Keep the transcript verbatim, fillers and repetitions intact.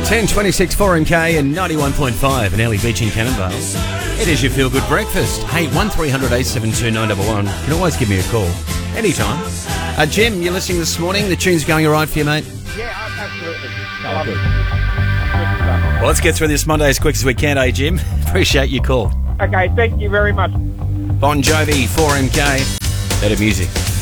ten twenty-six four M K and ninety-one point five in Early Beach in Cannonvale. It is your Feel Good Breakfast. Hey, one three hundred eight seven two nine one one. You can always give me a call. Anytime. Uh, Jim, you're listening this morning. The tune's going all right for you, mate? Yeah, absolutely. Oh, good. Well, let's get through this Monday as quick as we can, eh, Jim? Appreciate your call. Okay, thank you very much. Bon Jovi, four M K. Better music.